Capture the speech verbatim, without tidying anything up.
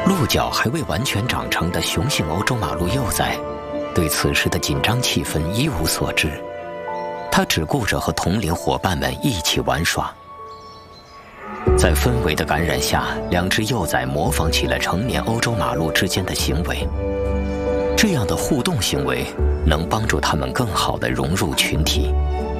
鹿角还未完全长成的雄性欧洲马鹿幼崽，对此时的紧张气氛一无所知，它只顾着和同龄伙伴们一起玩耍。在氛围的感染下，两只幼崽模仿起了成年欧洲马鹿之间的行为。这样的互动行为能帮助它们更好地融入群体。